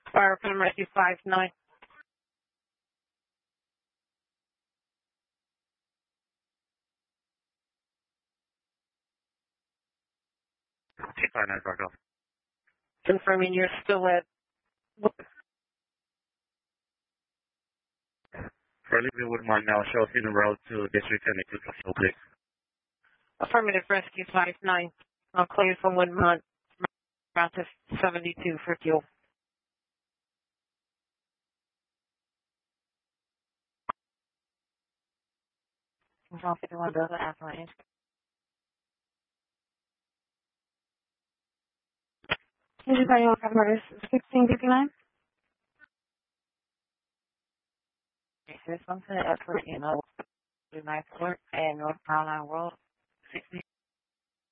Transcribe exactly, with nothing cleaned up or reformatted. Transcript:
Fire from Rescue five nine. T five nine, Fargo. Confirming you're still at Currently, we wouldn't mind now. Show us in the road to District seventy-two, so please. Affirmative Rescue five nine. I'll clear from Woodmont. Route to seventy-two for fuel. Control fifty-one Delta Avalanche. Can you tell you what number is sixteen fifty-nine? Here's something effort, you know, United Court and North Carolina World sixteen.